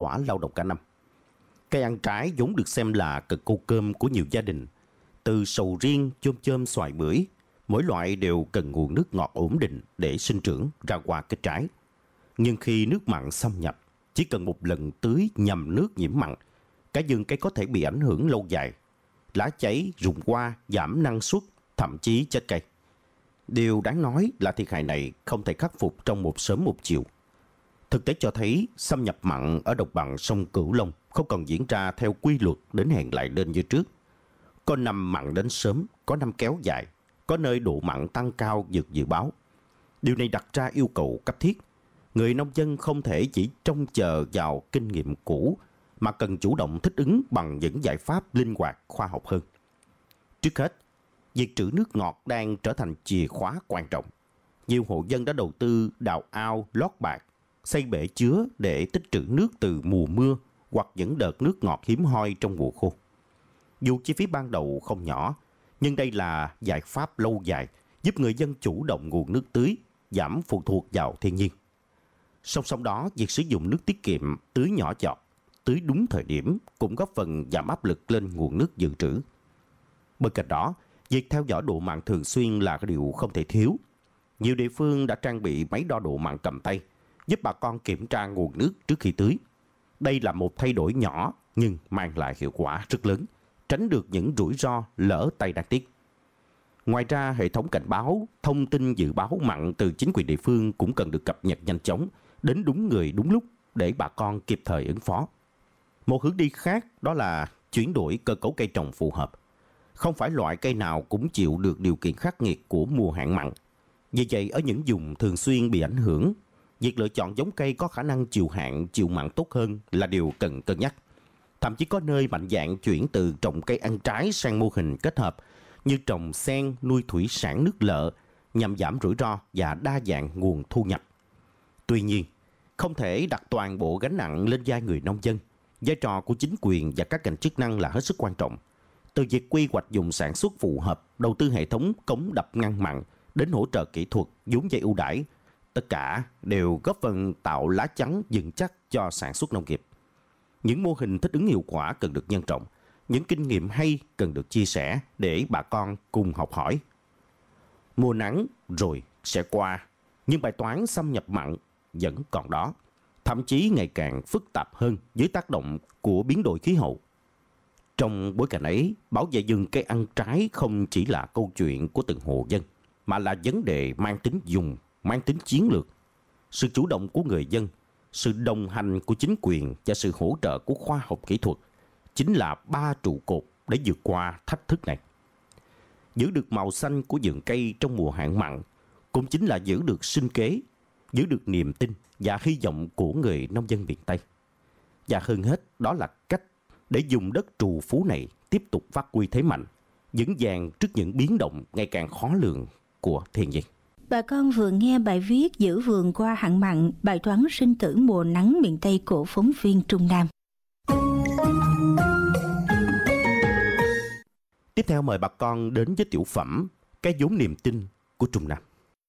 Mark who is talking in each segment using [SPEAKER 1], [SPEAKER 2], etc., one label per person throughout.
[SPEAKER 1] quả lao động cả năm. Cây ăn trái vốn được xem là cần câu cơm của nhiều gia đình. Từ sầu riêng, chôm chôm, xoài bưởi, mỗi loại đều cần nguồn nước ngọt ổn định để sinh trưởng ra hoa kết trái. Nhưng khi nước mặn xâm nhập, chỉ cần một lần tưới nhầm nước nhiễm mặn, cả vườn cây có thể bị ảnh hưởng lâu dài. Lá cháy, rụng hoa, giảm năng suất, thậm chí chết cây. Điều đáng nói là thiệt hại này không thể khắc phục trong một sớm một chiều. Thực tế cho thấy xâm nhập mặn ở đồng bằng sông Cửu Long không còn diễn ra theo quy luật đến hẹn lại lên như trước. Có năm mặn đến sớm, có năm kéo dài, có nơi độ mặn tăng cao vượt dự báo. Điều này đặt ra yêu cầu cấp thiết. Người nông dân không thể chỉ trông chờ vào kinh nghiệm cũ mà cần chủ động thích ứng bằng những giải pháp linh hoạt, khoa học hơn. Trước hết, việc trữ nước ngọt đang trở thành chìa khóa quan trọng. Nhiều hộ dân đã đầu tư đào ao, lót bạt, xây bể chứa để tích trữ nước từ mùa mưa hoặc những đợt nước ngọt hiếm hoi trong mùa khô. Dù chi phí ban đầu không nhỏ, nhưng đây là giải pháp lâu dài giúp người dân chủ động nguồn nước tưới, giảm phụ thuộc vào thiên nhiên. Song song đó, việc sử dụng nước tiết kiệm, tưới nhỏ giọt, tưới đúng thời điểm cũng góp phần giảm áp lực lên nguồn nước dự trữ. Bên cạnh đó, việc theo dõi độ mặn thường xuyên là điều không thể thiếu. Nhiều địa phương đã trang bị máy đo độ mặn cầm tay, giúp bà con kiểm tra nguồn nước trước khi tưới. Đây là một thay đổi nhỏ nhưng mang lại hiệu quả rất lớn, tránh được những rủi ro lỡ tay đáng tiếc. Ngoài ra, hệ thống cảnh báo, thông tin dự báo mặn từ chính quyền địa phương cũng cần được cập nhật nhanh chóng, đến đúng người đúng lúc để bà con kịp thời ứng phó. Một hướng đi khác đó là chuyển đổi cơ cấu cây trồng phù hợp. Không phải loại cây nào cũng chịu được điều kiện khắc nghiệt của mùa hạn mặn. Vì vậy, ở những vùng thường xuyên bị ảnh hưởng, việc lựa chọn giống cây có khả năng chịu hạn, chịu mặn tốt hơn là điều cần cân nhắc. Thậm chí có nơi mạnh dạn chuyển từ trồng cây ăn trái sang mô hình kết hợp như trồng sen, nuôi thủy sản nước lợ nhằm giảm rủi ro và đa dạng nguồn thu nhập. Tuy nhiên, không thể đặt toàn bộ gánh nặng lên vai người nông dân. Vai trò của chính quyền và các ngành chức năng là hết sức quan trọng. Từ việc quy hoạch vùng sản xuất phù hợp, đầu tư hệ thống cống đập ngăn mặn đến hỗ trợ kỹ thuật, vốn vay ưu đãi, tất cả đều góp phần tạo lá chắn vững chắc cho sản xuất nông nghiệp. Những mô hình thích ứng hiệu quả cần được nhân trọng, những kinh nghiệm hay cần được chia sẻ để bà con cùng học hỏi. Mùa nắng rồi sẽ qua, nhưng bài toán xâm nhập mặn vẫn còn đó, thậm chí ngày càng phức tạp hơn dưới tác động của biến đổi khí hậu. Trong bối cảnh ấy, bảo vệ rừng cây ăn trái không chỉ là câu chuyện của từng hộ dân, mà là vấn đề mang tính dùng, mang tính chiến lược. Sự chủ động của người dân, sự đồng hành của chính quyền và sự hỗ trợ của khoa học kỹ thuật chính là ba trụ cột để vượt qua thách thức này. Giữ được màu xanh của vườn cây trong mùa hạn mặn cũng chính là giữ được sinh kế, giữ được niềm tin và hy vọng của người nông dân miền Tây. Và hơn hết, đó là cách để dùng đất trù phú này tiếp tục phát huy thế mạnh, vững vàng trước những biến động ngày càng khó lường của thiên nhiên.
[SPEAKER 2] Bà con vừa nghe bài viết Giữ vườn qua hạn mặn, bài toán sinh tử mùa nắng miền Tây của phóng viên Trung Nam.
[SPEAKER 1] Tiếp theo mời bà con đến với tiểu phẩm Cái vốn niềm tin của Trung Nam.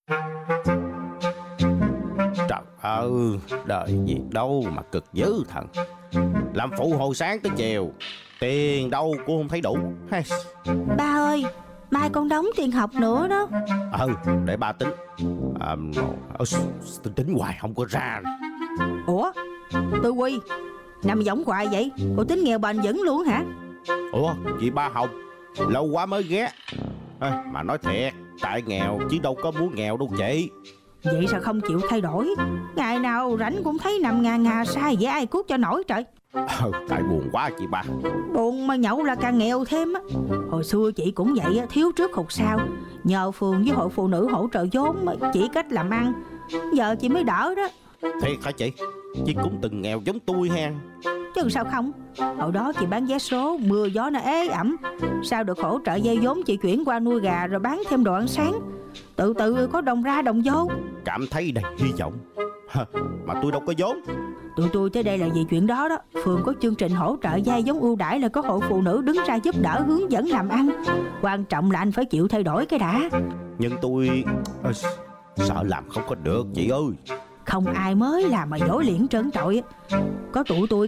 [SPEAKER 1] Trời ơi, đời gì đâu mà cực dữ thần. Làm phụ hồi sáng tới chiều, tiền đâu cũng không thấy đủ.
[SPEAKER 2] Ba ơi, mai con đóng tiền học nữa đó.
[SPEAKER 1] Để ba tính. Tính hoài không có ra.
[SPEAKER 2] Ủa, Tư Quy, nằm giống hoài vậy? Cô tính nghèo bền vững luôn hả?
[SPEAKER 1] Ủa, chị Ba Hồng, lâu quá mới ghé. Mà nói thiệt, tại nghèo chứ đâu có muốn nghèo đâu chị.
[SPEAKER 2] Vậy sao không chịu thay đổi? Ngày nào rảnh cũng thấy nằm ngà ngà sai với ai cuốc cho nổi trời.
[SPEAKER 1] Tại buồn quá chị Ba.
[SPEAKER 2] Buồn mà nhậu là càng nghèo thêm á. Hồi xưa chị cũng vậy á, thiếu trước hụt sau. Nhờ phường với hội phụ nữ hỗ trợ vốn chỉ cách làm ăn. Giờ chị mới đỡ đó.
[SPEAKER 1] Thiệt hả chị? Chị cũng từng nghèo giống tôi ha.
[SPEAKER 2] Chứ sao không? Hồi đó chị bán vé số, mưa gió nó ế ẩm. Sao được hỗ trợ vay vốn chị chuyển qua nuôi gà rồi bán thêm đồ ăn sáng. Từ từ có đồng ra đồng vô.
[SPEAKER 1] Cảm thấy đầy hy vọng. Mà tôi đâu có vốn.
[SPEAKER 2] Tụi tôi tới đây là vì chuyện đó đó. Phường có chương trình hỗ trợ vay vốn ưu đãi là có hội phụ nữ đứng ra giúp đỡ hướng dẫn làm ăn. Quan trọng là anh phải chịu thay đổi cái đã.
[SPEAKER 1] Nhưng tôi sợ làm không có được chị ơi.
[SPEAKER 2] Không ai mới làm mà giỏi liền trơn trọi. Có tụi tôi